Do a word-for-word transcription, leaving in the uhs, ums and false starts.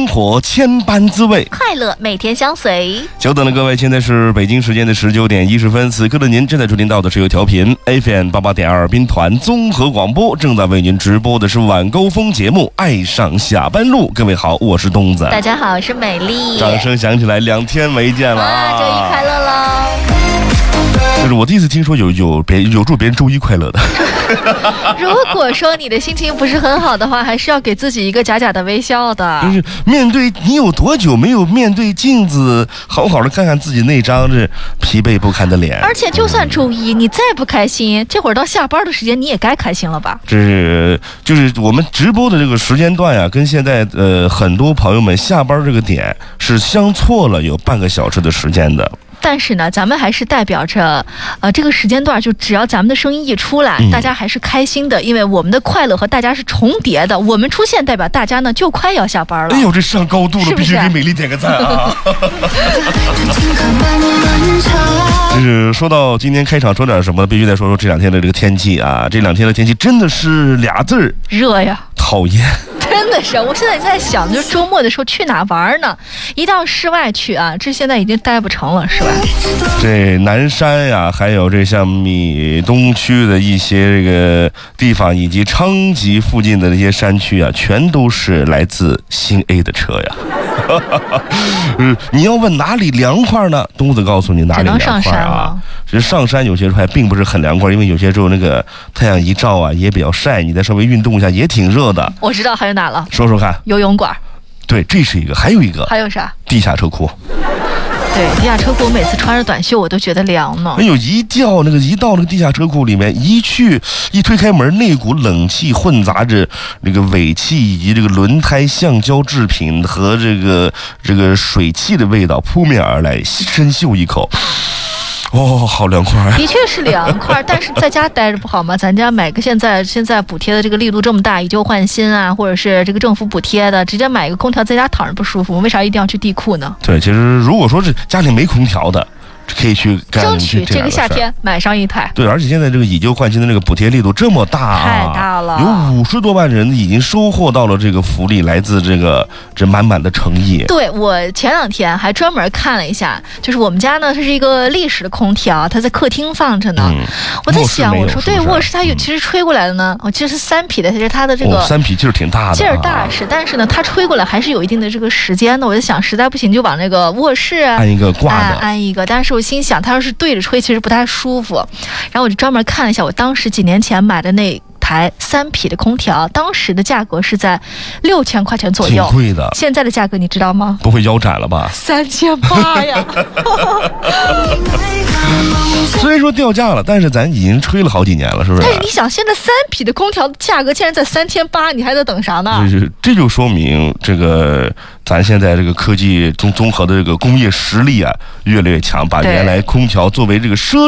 活千般滋味， 快乐每天相随。 久等了各位，现在是北京时间的十九点一十分，此刻的您正在收听到的是由调频 F M 八八点二兵团综合广播正在为您直播的是晚高峰节目《爱上下班路》。各位好，我是东子。 大家好，我是美丽。 掌声响起来，两天没见了啊！ 周一快乐喽！ 就是我第一次听说有有别有祝别人周一快乐的。 如果说你的心情不是很好的话，还是要给自己一个假假的微笑的。 就是面对你有多久没有面对镜子，好好的看看自己那张是疲惫不堪的脸。 而且就算周一你再不开心，这会儿到下班的时间你也该开心了吧？ 这是就是我们直播的这个时间段呀、啊，跟现在呃很多朋友们下班这个点是相错了有半个小时的时间的。 但是呢，咱们还是代表着，呃，这个时间段，就只要咱们的声音一出来，嗯、大家还是开心的，因为我们的快乐和大家是重叠的。我们出现代表大家呢就快要下班了。 哎呦，这上高度了，是是必须给美丽点个赞啊！就是说到今天开场说点什么，必须得说说这两天的这个天气啊，这两天的天气真的是俩字儿， 热呀， 讨厌。 真的是，我现在在想，就是周末的时候去哪玩呢？一到室外去啊，这现在已经待不成了，是吧？ 这南山呀、啊，还有这像米东区的一些这个地方，以及昌吉附近的这些山区啊，全都是来自新 A 的车呀。嗯，你要问哪里凉快呢？东子告诉你哪里凉快啊。其实上山有些时候还并不是很凉快，因为有些时候那个太阳一照啊，也比较晒，你再稍微运动一下也挺热的。 我知道还有哪了？ 说说看。 游泳馆。 对，这是一个，还有一个。 还有啥？ 地下车库。 对，地下车库我每次穿着短袖我都觉得凉呢。 哎呦，一掉那个一到那个地下车库里面，一去一推开门，那股冷气混杂着那个尾气以及这个轮胎橡胶制品和这个这个水汽的味道扑面而来，深嗅一口。哦，好凉快、啊！ 的确是凉快，但是在家待着不好吗？咱家买个现在现在补贴的这个力度这么大，以旧换新啊，或者是这个政府补贴的，直接买一个空调在家躺着不舒服，我为啥一定要去地库呢？ 对，其实如果说是家里没空调的，可以去干争取这个夏天买上一台。 对，而且现在这个以旧换新的这个补贴力度这么大啊， 太大了， 有五十多万人已经收获到了这个福利，来自这个这满满的诚意。 对，我前两天还专门看了一下，就是我们家呢，它是一个立式的空调，它在客厅放着呢。嗯、我在想，我说对，卧室它有，其实吹过来的呢，我其实是三匹的，其实它的这个、 哦、三匹劲儿挺大的、啊， 劲儿大是，但是呢，它吹过来还是有一定的这个时间的。我在想，实在不行就往那个卧室安一个挂的， 安, 安一个。但是我心想，它要是对着吹，其实不太舒服。然后我就专门看了一下，我当时几年前买的那台三匹的空调，当时的价格是在六千块钱左右， 挺贵的。 现在的价格你知道吗？ 不会腰斩了吧？ 三千八呀！ 虽然说掉价了，但是咱已经吹了好几年了，是不是？ 但是你想，现在三匹的空调价格竟然在三千八，你还在等啥呢？ 这这就说明这个咱现在这个科技综综合的这个工业实力啊，越来越强，把原来空调作为这个奢